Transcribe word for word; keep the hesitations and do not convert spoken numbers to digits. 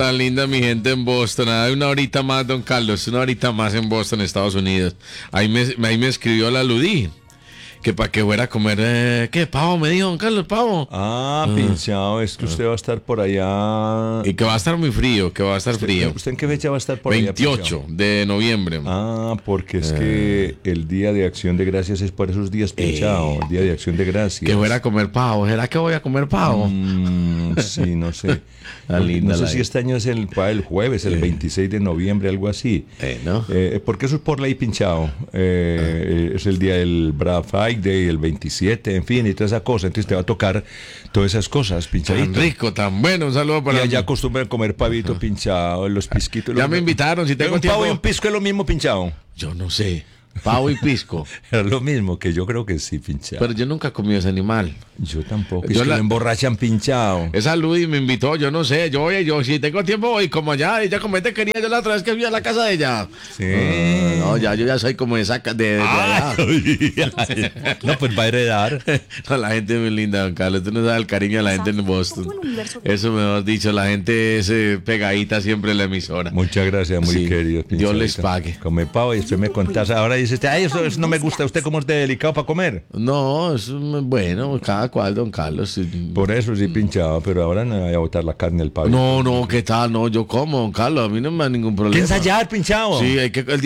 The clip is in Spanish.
Tan linda mi gente en Boston. Hay una horita más, don Carlos, una horita más en Boston, Estados Unidos. Ahí me, ahí me escribió la Ludí, que para que fuera a comer, eh, ¿qué? Pavo, me dijo don Carlos, pavo. Ah, pinchado, es que usted va a estar por allá. Y que va a estar muy frío, que va a estar ¿Usted, frío. ¿Usted en qué fecha va a estar por allá? veintiocho de noviembre. Ah, porque es que el Día de Acción de Gracias es por esos días, pinchado. El Día de Acción de Gracias. Que fuera a comer pavo. ¿Será que voy a comer pavo? Mm, sí, no sé. La linda no sé la si vida. este año es el, para el jueves, el veintiséis de noviembre, algo así. Eh, ¿no? Eh, porque eso es por ley, pinchado. Eh, eh, es el día del Black Friday, el veintisiete, en fin, y toda esa cosa. Entonces te va a tocar todas esas cosas, Tan pinchadito. rico, tan bueno. Un saludo Y para allá acostumbran comer pavito pinchado, los pisquitos. Ya los- me invitaron, si tengo un pavo tiempo. y un pisco es lo mismo, pinchado. Yo no sé. Pavo y pisco. Es lo mismo, que yo creo que sí, pinchado. Pero yo nunca he comido ese animal. Yo tampoco. Yo es que la- me emborrachan, pinchado. Esa Ludi me invitó, yo no sé, yo voy, yo si tengo tiempo voy, como allá, ella como te quería yo la otra vez que fui a la casa de ella. Sí. Ah, no, ya, yo ya soy como esa ca- de, de allá. No, pues va a heredar. No, la gente es muy linda, don Carlos, tú no sabes el cariño de la gente en Boston. Eso mejor dicho, la gente es eh, pegadita siempre en la emisora. Muchas gracias, muy Sí, querido. Dios les pinchadito. pague. Come pavo y usted me contás. Ahora dice usted, ay, eso, eso no me gusta. ¿Usted cómo es de delicado para comer? No, es mm, bueno, cada cual, don Carlos. Por eso sí pinchado, pero ahora no voy a botar la carne del pavo. No, no, ¿qué tal? No, yo como, don Carlos, a mí no me da ningún problema. ¿Qué ensayar, pinchado? Sí, hay que, el